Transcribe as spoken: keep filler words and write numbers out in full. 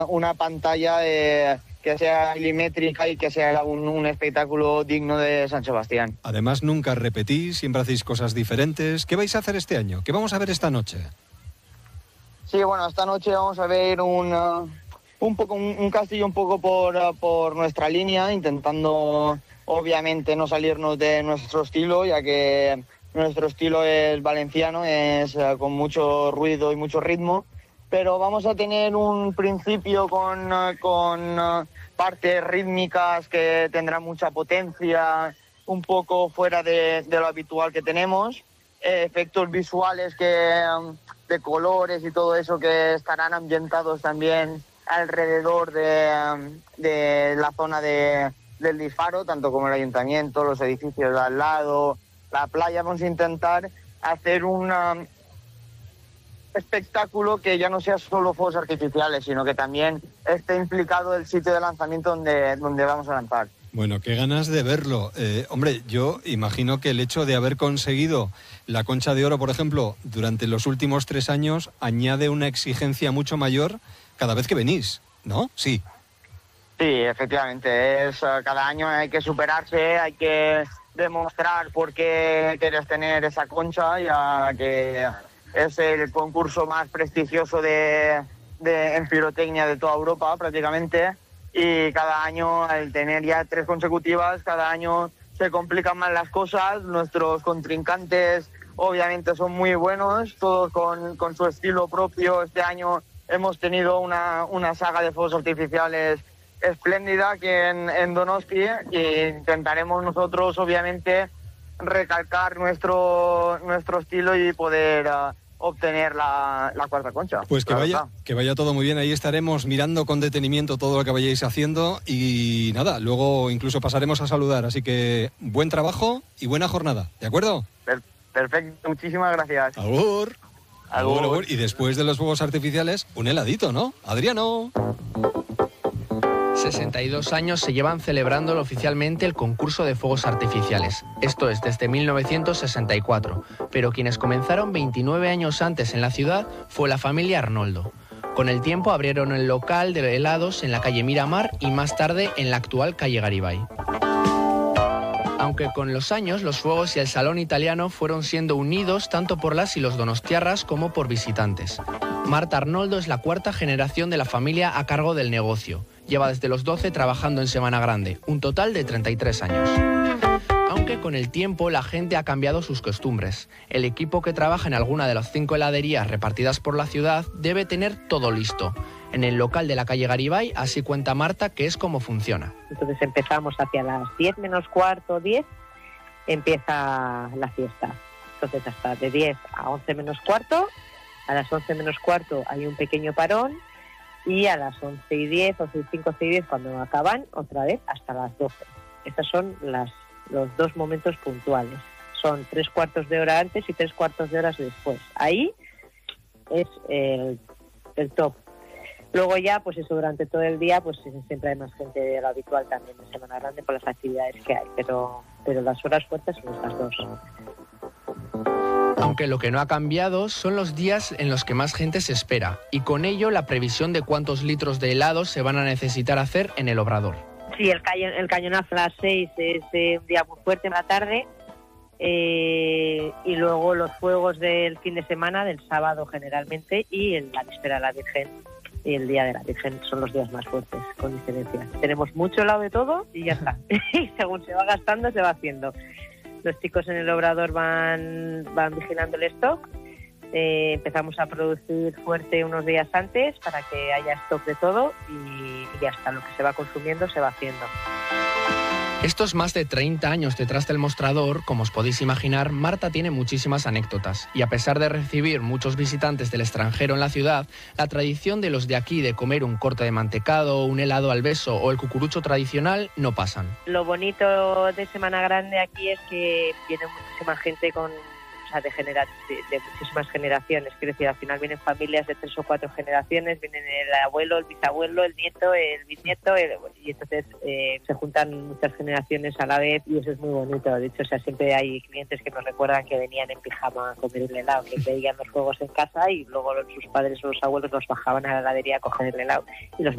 una pantalla eh, que sea milimétrica y que sea un, un espectáculo digno de San Sebastián. Además, nunca repetís, siempre hacéis cosas diferentes. ¿Qué vais a hacer este año? ¿Qué vamos a ver esta noche? Sí, bueno, esta noche vamos a ver un, uh, un, poco, un, un castillo un poco por, uh, por nuestra línea, intentando obviamente no salirnos de nuestro estilo, ya que nuestro estilo es valenciano, es uh, con mucho ruido y mucho ritmo, pero vamos a tener un principio con, uh, con uh, partes rítmicas que tendrán mucha potencia, un poco fuera de, de lo habitual que tenemos, eh, efectos visuales que... Um, de colores y todo eso que estarán ambientados también alrededor de, de la zona de, del Disparo, tanto como el ayuntamiento, los edificios de al lado, la playa. Vamos a intentar hacer un espectáculo que ya no sea solo fuegos artificiales, sino que también esté implicado el sitio de lanzamiento donde, donde vamos a lanzar. Bueno, qué ganas de verlo. Eh, hombre, yo imagino que el hecho de haber conseguido la Concha de Oro, por ejemplo, durante los últimos tres años, añade una exigencia mucho mayor cada vez que venís, ¿no? Sí. Sí, efectivamente. Es, uh, cada año hay que superarse, hay que demostrar por qué quieres tener esa concha, ya que es el concurso más prestigioso de, de, en pirotecnia de toda Europa, prácticamente. Y cada año, al tener ya tres consecutivas, cada año se complican más las cosas. Nuestros contrincantes obviamente son muy buenos, todos con, con su estilo propio. Este año hemos tenido una, una saga de fuegos artificiales espléndida aquí en, en Donosti, e intentaremos nosotros obviamente recalcar nuestro, nuestro estilo y poder... Uh, obtener la, la cuarta concha. Pues que vaya, que vaya todo muy bien, ahí estaremos mirando con detenimiento todo lo que vayáis haciendo y nada, luego incluso pasaremos a saludar, así que buen trabajo y buena jornada, ¿de acuerdo? Per- perfecto, muchísimas gracias. Agur. Agur. Agur, agur. Y después de los fuegos artificiales, un heladito, ¿no? Adriano. sesenta y dos años se llevan celebrando oficialmente el concurso de fuegos artificiales. Esto es desde mil novecientos sesenta y cuatro, pero quienes comenzaron veintinueve años antes en la ciudad fue la familia Arnoldo. Con el tiempo abrieron el local de helados en la calle Miramar y más tarde en la actual calle Garibay. Aunque con los años los fuegos y el salón italiano fueron siendo unidos tanto por las y los donostiarras como por visitantes. Marta Arnoldo es la cuarta generación de la familia a cargo del negocio. Lleva desde los doce trabajando en Semana Grande, un total de treinta y tres años. Aunque con el tiempo la gente ha cambiado sus costumbres. El equipo que trabaja en alguna de las cinco heladerías repartidas por la ciudad debe tener todo listo. En el local de la calle Garibay, así cuenta Marta, que es como funciona. Entonces empezamos hacia las diez menos cuarto, diez, empieza la fiesta. Entonces hasta de diez a once menos cuarto, a las once menos cuarto hay un pequeño parón y a las once y diez, once y cinco, once y diez, cuando acaban, otra vez hasta las doce. Estos son las, los dos momentos puntuales. Son tres cuartos de hora antes y tres cuartos de horas después. Ahí es el, el top. Luego ya, pues eso, durante todo el día, pues siempre hay más gente de lo habitual también de Semana Grande por las actividades que hay, pero, pero las horas fuertes son estas dos. Aunque lo que no ha cambiado son los días en los que más gente se espera, y con ello la previsión de cuántos litros de helados se van a necesitar hacer en el Obrador. Sí, el, cañon, el cañonazo a las seis es eh, un día muy fuerte en la tarde, eh, y luego los fuegos del fin de semana, del sábado generalmente, y en la víspera de la Virgen y el día de la Virgen son los días más fuertes, con diferencia. Tenemos mucho helado de todo y ya está. Y según se va gastando, se va haciendo. Los chicos en el Obrador van, van vigilando el stock. Eh, empezamos a producir fuerte unos días antes para que haya stock de todo y, y ya está. Lo que se va consumiendo se va haciendo. Estos más de treinta años detrás del mostrador, como os podéis imaginar, Marta tiene muchísimas anécdotas. Y a pesar de recibir muchos visitantes del extranjero en la ciudad, la tradición de los de aquí de comer un corte de mantecado, un helado al beso o el cucurucho tradicional no pasan. Lo bonito de Semana Grande aquí es que viene muchísima gente con... De, genera- de, de muchísimas generaciones, quiero decir, al final vienen familias de tres o cuatro generaciones, vienen el abuelo, el bisabuelo, el nieto, el bisnieto, el, y entonces eh, se juntan muchas generaciones a la vez y eso es muy bonito. De hecho, o sea, siempre hay clientes que nos recuerdan que venían en pijama a comer el helado, que veían los juegos en casa y luego sus padres o los abuelos los bajaban a la heladería a coger el helado y los